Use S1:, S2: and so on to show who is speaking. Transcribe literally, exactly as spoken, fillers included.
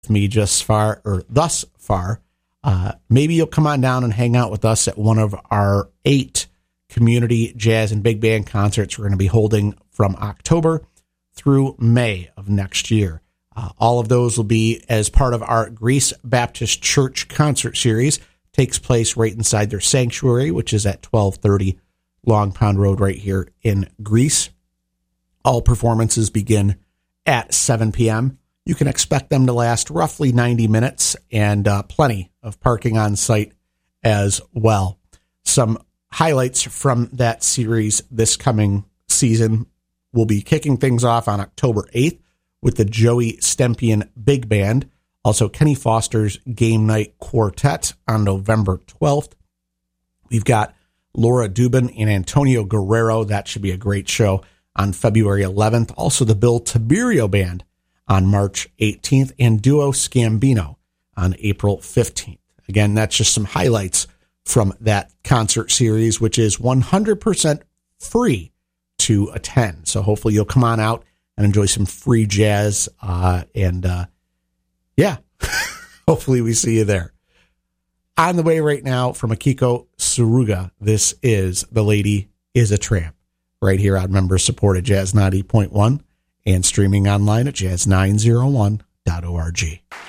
S1: me just far or thus far, uh, maybe you'll come on down and hang out with us at one of our eight community jazz and big band concerts we're going to be holding from October through May of next year. Uh, all of those will be as part of our Greece Baptist Church concert series. Takes place right inside their sanctuary, which is at twelve thirty Long Pond Road right here in Greece. All performances begin at seven p.m. You can expect them to last roughly ninety minutes and uh, plenty of parking on site as well. Some highlights from that series this coming season will be kicking things off on October eighth with the Joey Stempian Big Band. Also, Kenny Foster's Game Night Quartet on November twelfth. We've got Laura Dubin and Antonio Guerrero. That should be a great show on February eleventh. Also, the Bill Tiberio Band on March eighteenth and Duo Scambino on April fifteenth. Again, that's just some highlights from that concert series, which is one hundred percent free to attend. So hopefully you'll come on out and enjoy some free jazz uh, and uh, Yeah, hopefully we see you there. On the way right now from Akiko Saruga, this is The Lady is a Tramp, right here on member-supported Jazz ninety point one and streaming online at jazz nine oh one dot org.